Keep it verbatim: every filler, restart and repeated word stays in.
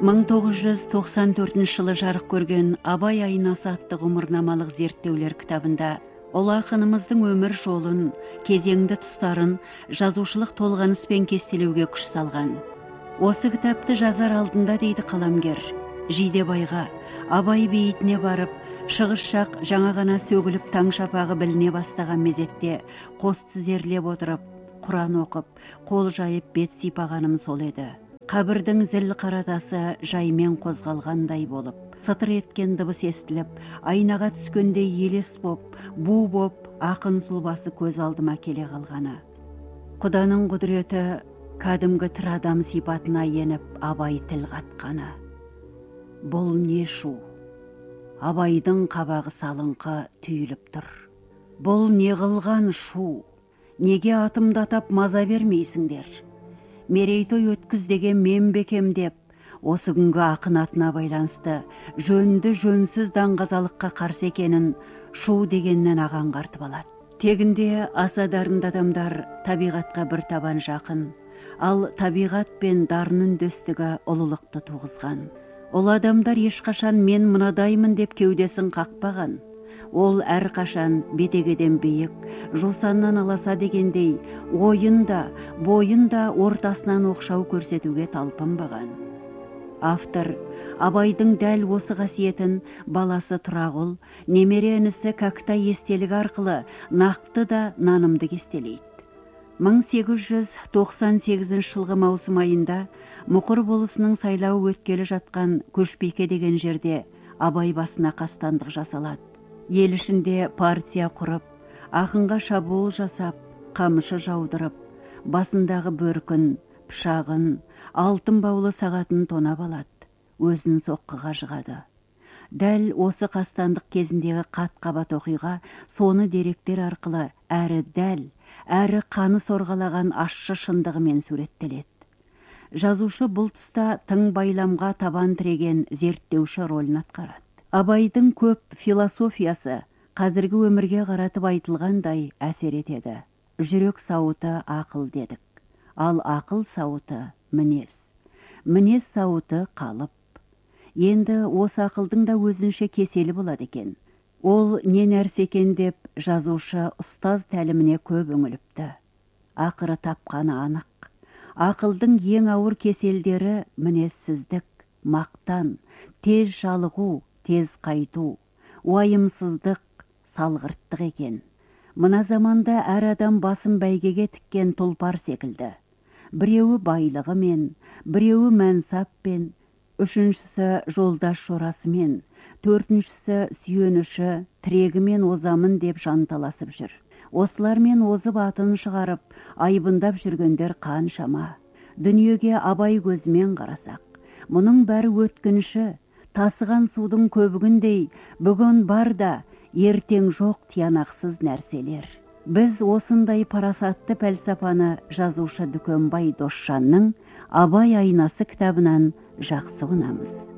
мың тоғыз жүз тоқсан төртінші жылы жарық көрген Абай айнасы атты ғұмырнамалық зерттеулер кітабында ұлы ақынымыздың өмір жолын, кезеңді тұстарын жазушылық толғаныспен кестелеуге күш салған. Осы кітапты жазар алдында, дейді қаламгер, Жидебайға, Абай бейітіне барып, шығыс жақ жаңа ғана сөгіліп таң шапағы біліне бастаған мезетте қос тізерлеп отырып, Құран оқып, қол жайып бет сипағаным сол еді. Қабірдің зіл қаратасы жаймен қозғалғандай болып, сытыр еткен дыбыс естіліп, айнаға түскендей елес боп, бу боп, ақын сұлбасы көз алдыма келе қалғаны. Құданың құдіреті кәдімгі тірі адам сипатына еніп, Абай тіл қатқаны. Бұл не шу? Абайдың қабағы салыңқы түйіліп тұр. Бұл не қылған шу? Неге атымдатап маза бермейсіңдер? Мерейтой өткіз деген мен бекем деп, осы күнгі ақын атына байланысты жөнді жөнсіз даңғазалыққа қарсы екенін шу дегеннен ағаңғартып алады. Тегінде аса дарынды адамдар табиғатқа бір табан жақын, ал табиғат пен дарын үндестігі ұлылықты туғызған. Ол адамдар ешқашан мен мынадаймын деп кеудесін қақпаған. Ол әрқашан бетегеден биік, жусаннан аласа дегендей, ойында, бойында ортасынан оқшау көрсетуге талпынбаған. Автор Абайдың дәл осы қасиетін баласы Тұрағұл, немере інісі Кәкітай естелігі арқылы нақты да нанымды кестелейді. мың сегіз жүз тоқсан сегізінші жылғы маусым айында Мұқыр болысының сайлауы өткелі жатқан Көшбике деген жерде Абай басына қастандық жасалады. Ел ішінде партия құрып, ақынға шабуыл жасап, қамшы жаудырып, басындағы бөркін, пышағын, алтын баулы сағатын тонап алады, өзін соққыға жығады. Дәл осы қастандық кезіндегі қат-қабат оқиға соны деректер арқылы әрі дәл, әрі қаны сорғалаған ащы шындығымен суреттеледі. Жазушы бұл тұста тың байламға табан тіреген зерттеуші рөлін атқарады. Абайдың көп философиясы қазіргі өмірге қаратып айтылғандай әсер етеді. Жүрек сауыты ақыл дедік, ал ақыл сауыты мінез. Мінез сауыты қалып. Енді осы ақылдың да өзінше кеселі болады екен. Ол не нәрсе екен деп жазушы ұстаз тәліміне көп үңіліпті. Ақыры тапқаны анық. Ақылдың ең ауыр кеселдері мінезсіздік, мақтан, тез жалығу, тез қайту, уайымсыздық, салғырттық екен. Мына заманда әр адам басын бәйгеге тіккен тұлпар секілді. Біреуі байлығымен, біреуі мәнсаппен, үшіншісі жолдас жорасымен, төртіншісі сүйеніші, тірегімен озамын деп жанталасып жүр. Осылармен озып атын шығарып, айбындап жүргендер қаншама. Дүниеге Абай көзімен қарасақ, мұның бәрі өткінші, тасыған судың көбігіндей бүгін бар да, ертең жоқ тиянақсыз нәрселер. Біз осындай парасатты пәлсапаны жазушы Дүкенбай Досжанның Абай айнасы кітабынан жақсы ұнамыз.